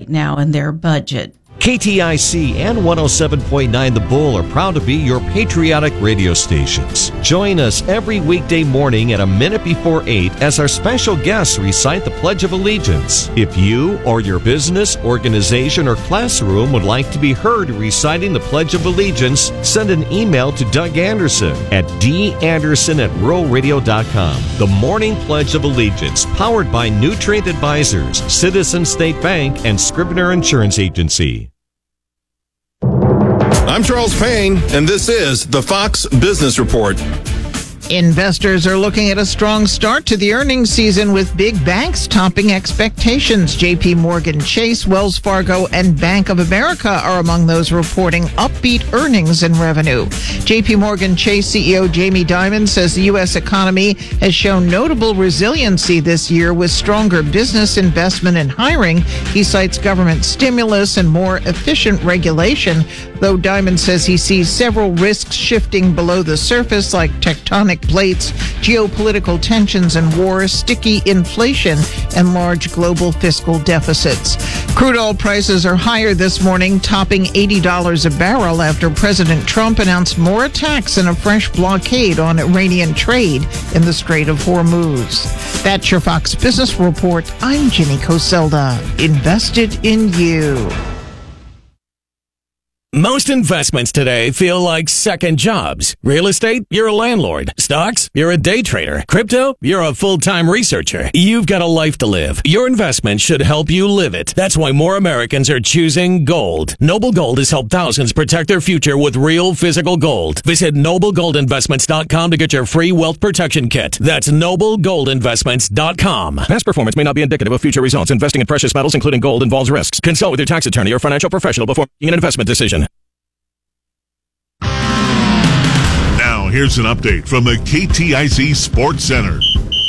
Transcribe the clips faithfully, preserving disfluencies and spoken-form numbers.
right now in their budget. K T I C and one oh seven point nine The Bull are proud to be your patriotic radio stations. Join us every weekday morning at a minute before eight as our special guests recite the Pledge of Allegiance. If you or your business, organization, or classroom would like to be heard reciting the Pledge of Allegiance, send an email to Doug Anderson at d anderson at rural radio dot com. The Morning Pledge of Allegiance, powered by Nutrient Advisors, Citizen State Bank, and Scribner Insurance Agency. I'm Charles Payne, and this is the Fox Business Report. Investors are looking at a strong start to the earnings season with big banks topping expectations. J P Morgan Chase, Wells Fargo, and Bank of America are among those reporting upbeat earnings and revenue. J P Morgan Chase C E O Jamie Dimon says the U S economy has shown notable resiliency this year with stronger business investment and hiring. He cites government stimulus and more efficient regulation, though Dimon says he sees several risks shifting below the surface, like tectonic plates, geopolitical tensions and wars, sticky inflation, and large global fiscal deficits. Crude oil prices are higher this morning, topping eighty dollars a barrel after President Trump announced more attacks and a fresh blockade on Iranian trade in the Strait of Hormuz. That's your Fox Business Report. I'm Ginny Coselda. Invested in you. Most investments today feel like second jobs. Real estate, you're a landlord. Stocks, you're a day trader. Crypto, you're a full-time researcher. You've got a life to live. Your investment should help you live it. That's why more Americans are choosing gold. Noble Gold has helped thousands protect their future with real physical gold. Visit noble gold investments dot com to get your free wealth protection kit. That's noble gold investments dot com. Past performance may not be indicative of future results. Investing in precious metals, including gold, involves risks. Consult with your tax attorney or financial professional before making an investment decision. Here's an update from the K T I C Sports Center.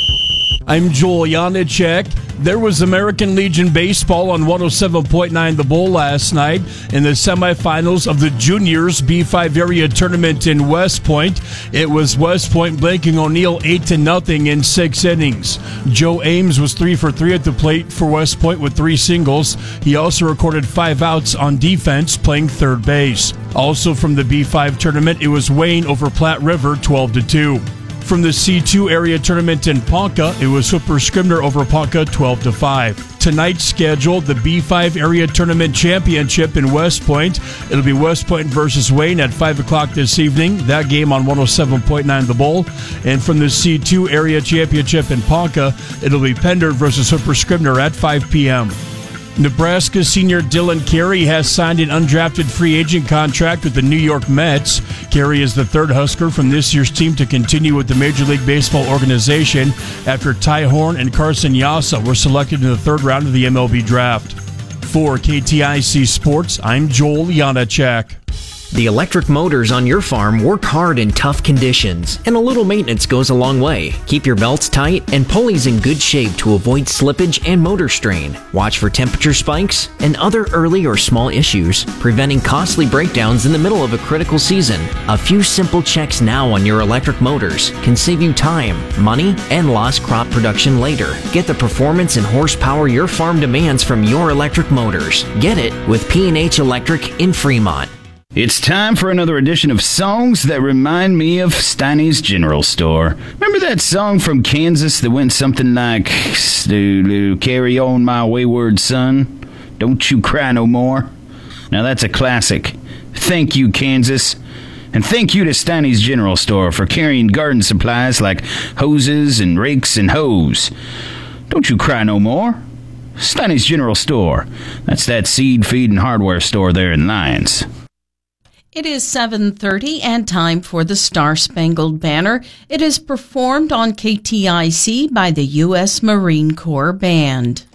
I'm Joel Janacek. There was American Legion Baseball on one oh seven point nine The Bull last night in the semifinals of the Juniors B five area tournament in West Point. It was West Point blanking O'Neill eight to nothing in six innings. Joe Ames was three for three at the plate for West Point with three singles. He also recorded five outs on defense, playing third base. Also from the B five tournament, it was Wayne over Platte River twelve to two. From the C two area tournament in Ponca, it was Hooper Scribner over Ponca twelve to five. Tonight's scheduled the B five area tournament championship in West Point. It'll be West Point versus Wayne at five o'clock this evening. That game on one oh seven point nine The Bull. And from the C two area championship in Ponca, it'll be Pender versus Hooper Scribner at five p.m. Nebraska senior Dylan Carey has signed an undrafted free agent contract with the New York Mets. Carey is the third Husker from this year's team to continue with the Major League Baseball organization after Ty Horn and Carson Yassa were selected in the third round of the M L B draft. For K T I C Sports, I'm Joel Janacek. The electric motors on your farm work hard in tough conditions, and a little maintenance goes a long way. Keep your belts tight and pulleys in good shape to avoid slippage and motor strain. Watch for temperature spikes and other early or small issues, preventing costly breakdowns in the middle of a critical season. A few simple checks now on your electric motors can save you time, money, and lost crop production later. Get the performance and horsepower your farm demands from your electric motors. Get it with P and H Electric in Fremont. It's time for another edition of Songs That Remind Me of Steiny's General Store. Remember that song from Kansas that went something like, "Carry on, my wayward son, don't you cry no more"? Now that's a classic. Thank you, Kansas. And thank you to Steiny's General Store for carrying garden supplies like hoses and rakes and hoes. Don't you cry no more. Steiny's General Store. That's that seed, feed, and hardware store there in Lyons. It is seven thirty and time for the Star Spangled Banner. It is performed on K T I C by the U S Marine Corps Band.